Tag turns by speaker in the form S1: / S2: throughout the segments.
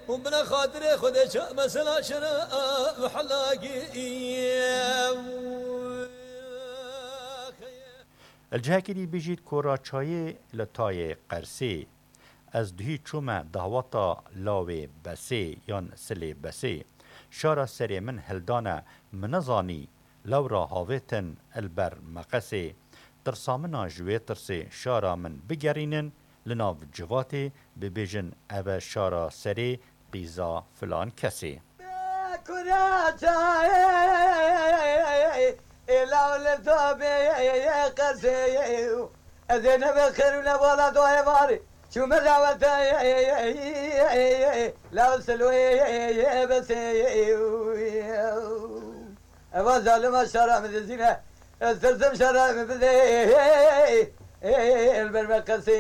S1: ومن خاطر خودش مثلا شنا حلاقي
S2: الجهكري بيجيت كورا چاي لطاي قرسي از دهی چوما دهواتا لاوی بسی یان سلی بسی شارا سری من هلدانا منزانی لورا هاویتن البر مقسی ترسامنا جوی ترسی شارا من بگرینن لناو جواتی ببیجن او شارا سری قیزا فلان کسی
S1: أذن بخير ولا دعاء باري شو مزعوت لا سلوي بس أبغى ظالم الشرع من الزنا استلزم شرع من بدي البرمقسي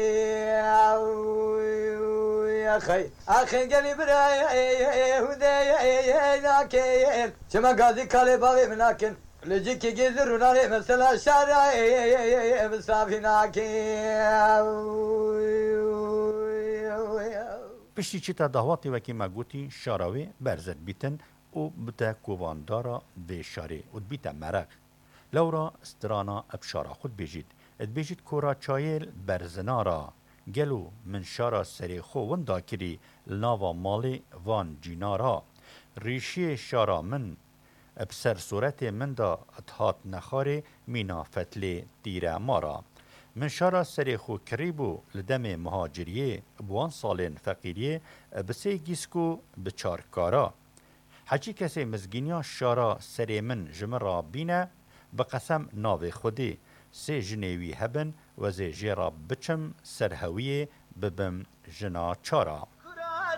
S1: يا أخي قلبي براي هدايا لكن شما قاضي كالي باغي مناكن لجيك يجذر ناري مثلا الشارع بصافي
S2: پشتی چی تا دهواتی وکی مگوتی شاراوی برزد بیتن او بتا کوواندارا و شاری او بیتا مرق لورا استرانا اب شارا خود بیجید اد بیجید کورا چایل برزنارا گلو من شارا سری خوون دا کری لناوا مالی وان جینارا ریشی شارا من بسر صورت من دا اتحاد نخاری مینا فتلی دیره مارا من شارا سری خو کریبو لدم مهاجریه بوان سالین فقیریه بسی گیسکو بچارکارا حجی کسی مزگینیا شارا سری من جمرا بینه بقسم ناو خودی سی جنیوی هبن و زی جیرا بچم سرهویه ببم جنا چارا